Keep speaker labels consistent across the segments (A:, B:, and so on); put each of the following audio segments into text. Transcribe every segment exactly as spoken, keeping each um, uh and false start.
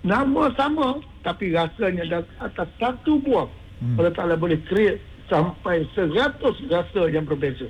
A: nama sama tapi rasanya dah atas satu buah. Hmm. Allah Ta'ala boleh create sampai seratus rasa yang berbeza.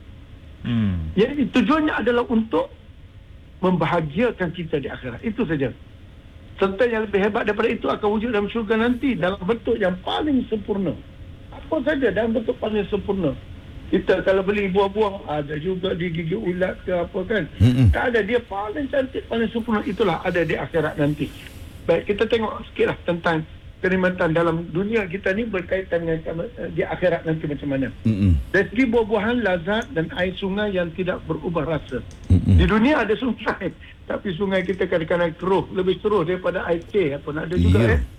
A: Hmm. Jadi tujuannya adalah untuk membahagiakan kita di akhirat. Itu saja. Serta yang lebih hebat daripada itu akan wujud dalam syurga nanti dalam bentuk yang paling sempurna. Apa saja dalam bentuk paling sempurna. Kita kalau beli buah-buah, ada juga di gigi ulat ke apa kan. Hmm. Tak ada, dia paling cantik, paling sempurna. Itulah ada di akhirat nanti. Baik, kita tengok sikitlah tentang kenikmatan dalam dunia kita ni berkaitan dengan di akhirat nanti macam mana. Mm-hmm. Dari segi buah-buahan, lazat dan air sungai yang tidak berubah rasa. Mm-hmm. Di dunia ada sungai, tapi sungai kita kadang-kadang keruh, lebih keruh daripada air teh apa nak ada juga yeah. eh.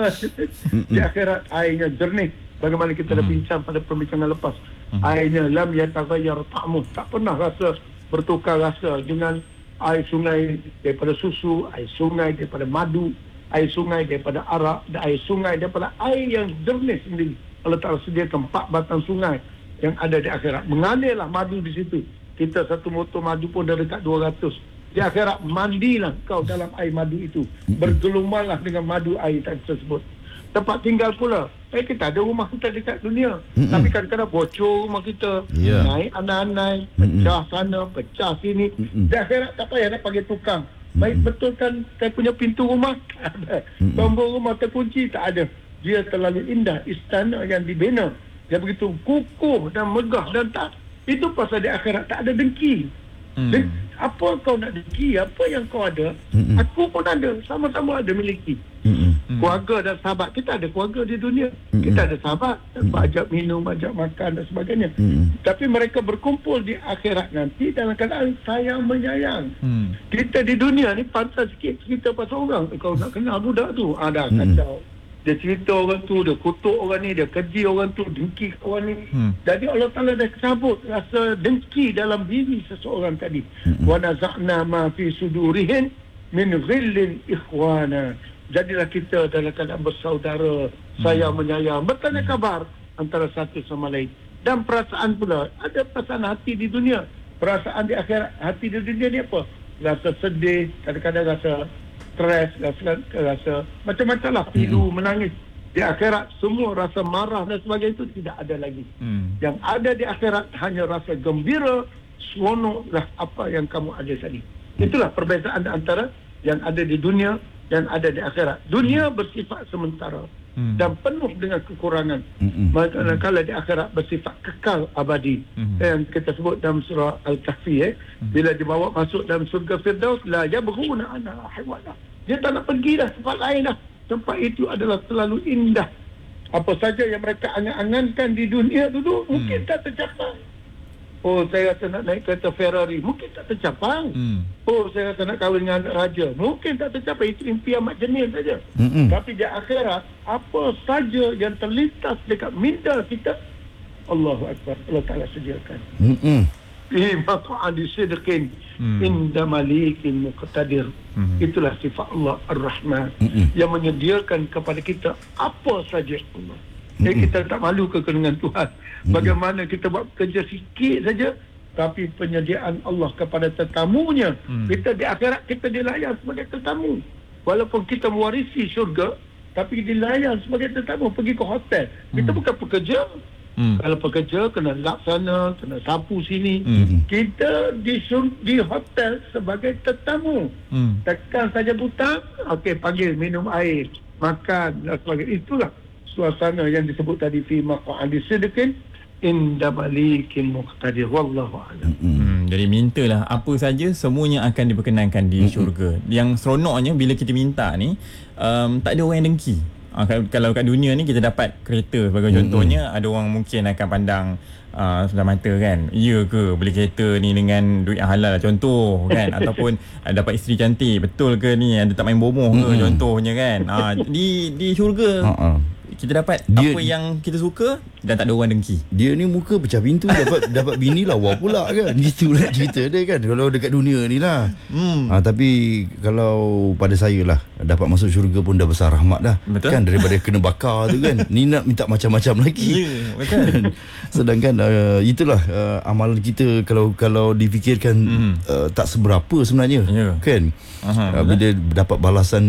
A: Di akhirat airnya jernih. Bagaimana kita dah bincang pada perbincangan lepas. Mm-hmm. Airnya lam yataghayyar ta'muh, tak pernah rasa bertukar rasa dengan air sungai daripada susu, air sungai daripada madu, air sungai daripada arak, dan air sungai daripada air yang jernih sendiri. Allah Ta'ala sediakan empat batang sungai yang ada di akhirat. Mengalirlah madu di situ. Kita satu motor madu pun dah dekat dua ratus. Di akhirat mandilah kau dalam air madu itu. Bergelumanglah dengan madu air tersebut. Tempat tinggal pula. Eh kita ada rumah kita dekat dunia. Mm-mm. Tapi kadang-kadang bocor rumah kita. Yeah. Naik anai-anai, pecah sana, pecah sini. Mm-mm. Di akhirat tak payah nak panggil tukang. Baik betul kan saya punya pintu rumah tak ada. Tombol rumah terkunci tak ada. Dia terlalu indah istana yang dibina. Dia begitu kukuh dan megah dan tak. Itu pasal di akhirat tak ada dengki. Hmm. Deng, apa kau nak dengki? Apa yang kau ada? Hmm. Aku pun ada. Sama-sama ada miliki. Hmm. Keluarga dan sahabat. Kita ada keluarga di dunia. Hmm. Kita ada sahabat. Hmm. Ajak minum, ajak makan dan sebagainya. Hmm. Tapi mereka berkumpul di akhirat nanti dalam keadaan sayang menyayang. Hmm. Kita di dunia ni pantas sikit cerita pasal orang. Kau nak kenal budak tu? Ada hmm. kacau. Dia cerita orang tu, dia kutuk orang ni, dia keji orang tu, dengki orang ni. Hmm. Jadi Allah Ta'ala dah cabut rasa dengki dalam diri seseorang tadi. Hmm. Wa naza'na ma fi sudurihim min ghillin ikhwana. Jadilah kita dalam keadaan bersaudara, hmm. sayang menyayang, bertanya kabar antara satu sama lain. Dan perasaan pula, ada perasaan hati di dunia. Perasaan di akhirat, hati di dunia ni apa? Rasa sedih, kadang-kadang rasa stres, rasa, rasa macam-macam lah, pilu, hmm. menangis. Di akhirat semua rasa marah dan sebagainya itu tidak ada lagi. Hmm. Yang ada di akhirat hanya rasa gembira, seronok lah apa yang kamu ada tadi. Hmm. Itulah perbezaan antara yang ada di dunia dan ada di akhirat. Dunia hmm. bersifat sementara hmm. dan penuh dengan kekurangan. Hmm. Manakala di akhirat bersifat kekal abadi. Hmm. Yang kita sebut dalam surah Al-Kahfi eh, hmm. bila dibawa masuk dalam surga Firdaus, la yabghuna anha hiwala. Dia tak nak pergi dah tempat lain dah. Tempat itu adalah terlalu indah. Apa saja yang mereka angan-angankan di dunia dulu, hmm. mungkin tak tercapai. Oh, saya rasa nak naik kereta Ferrari, mungkin tak tercapai. Hmm. Oh, saya rasa nak kahwin dengan raja, mungkin tak tercapai. Itu impian mak jenis saja. Hmm. Tapi di akhirat, apa saja yang terlintas dekat minda kita, Allahu Akbar, Allah Ta'ala sediakan. Hmm. Fi maq'adi sidqin inda malikin muqtadir. Hmm. Itulah sifat Allah Ar-Rahman hmm. yang menyediakan kepada kita apa saja Allah. Hmm. Eh, kita tak malu ke dengan Tuhan. Hmm. Bagaimana kita buat kerja sikit saja, tapi penyediaan Allah kepada tetamunya. Hmm. Kita di akhirat kita dilayan sebagai tetamu. Walaupun kita mewarisi syurga, tapi dilayan sebagai tetamu, pergi ke hotel. Kita hmm. bukan pekerja. Hmm. Kalau pekerja kena laksana, kena sapu sini. Hmm. Kita di di hotel sebagai tetamu. Hmm. Tekan saja butang, okey, panggil minum air, makan dan sebagainya. Itulah suasana yang disebut tadi fi maq'adi sidqin inda malikin muqtadir. Wallahu a'lam.
B: Hmm. Jadi mintalah apa saja, semuanya akan diperkenankan di hmm. syurga. Yang seronoknya bila kita minta ni, um, tak ada orang yang dengki. Uh, kalau kat dunia ni kita dapat kereta sebagai mm-hmm. contohnya, ada orang mungkin akan pandang uh, sebelah mata kan, ya ke beli kereta ni dengan duit yang halal contoh kan, ataupun uh, dapat isteri cantik, betul ke ni ada tak main bomoh ke mm-hmm. contohnya kan. uh, di di syurga uh-uh. kita dapat dia, apa yang kita suka dan tak ada orang dengki.
C: Dia ni muka pecah pintu dapat dapat bini lawa pula kan. Gitulah cerita dia kan kalau dekat dunia ni lah. Hmm. Ha, tapi kalau pada saya lah, dapat masuk syurga pun dah besar rahmat dah. Betul? Kan daripada kena bakar tu kan. Ni nak minta macam-macam lagi.
B: Ya, betul.
C: Sedangkan uh, itulah uh, amalan kita kalau kalau difikirkan hmm. uh, tak seberapa sebenarnya. Ya. Kan? Aha, uh, bila dapat balasan